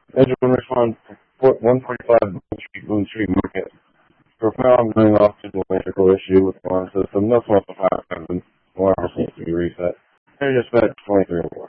Edgewood responds to 145 Boone Street Market. Profound going off to the electrical issue with the alarm system. No small surprise happens. Alarm seems to be reset. They dispatch 23 1.